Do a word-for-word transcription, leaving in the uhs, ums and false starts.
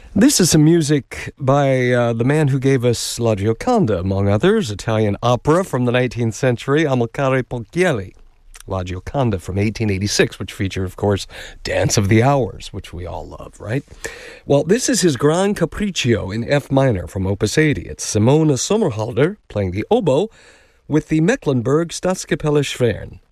This is some music by uh, the man who gave us La Gioconda, among others, Italian opera from the nineteenth century, Amilcare Ponchielli. La Gioconda from eighteen eighty-six, which featured, of course, Dance of the Hours, which we all love, right? Well, this is his Gran Capriccio in F minor from Opus eighty. It's Simone Sommerhalder playing the oboe with the Mecklenburg Staatskapelle Schwern.